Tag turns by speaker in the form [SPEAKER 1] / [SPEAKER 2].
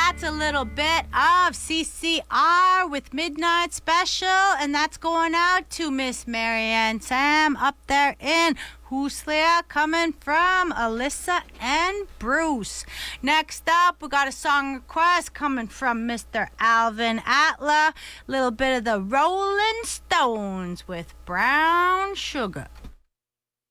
[SPEAKER 1] that's a little bit of CCR with Midnight Special, and that's going out to Miss Marianne Sam up there in Hooslia, coming from Alyssa and Bruce. Next up, we got a song request coming from Mr. Alvin Atla. A little bit of the Rolling Stones with Brown Sugar.